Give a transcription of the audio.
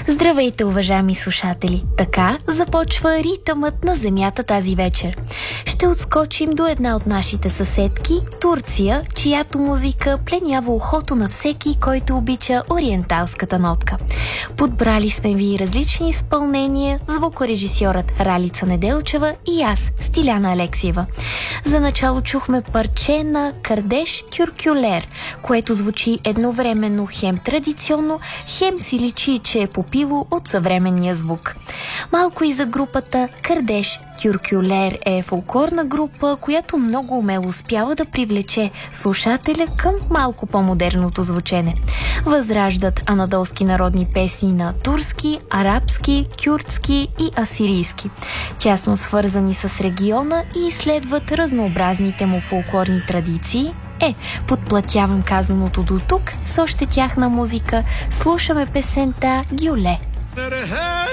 Здравейте, уважаеми слушатели! Така започва ритъмът на земята тази вечер. Ще отскочим до една от нашите съседки, Турция, чиято музика пленява ухото на всеки, който обича ориенталската нотка. Подбрали сме ви различни изпълнения, звукорежисьорът Ралица Неделчева и аз, Стиляна Алексиева. За начало чухме парче на Кардеш Тюркюлер, което звучи едновременно хем традиционно, хем си личи, че е попило от съвременния звук. Малко и за групата Кардеш Тюркюлер е фолклорна група, която много умело успява да привлече слушателя към малко по-модерното звучене. Възраждат анадолски народни песни на турски, арабски, кюрдски и асирийски. Тясно свързани с региона и изследват разнообразните му фолклорни традиции. Подплатявам казаното до тук с още тяхна музика. Слушаме песента Гюле.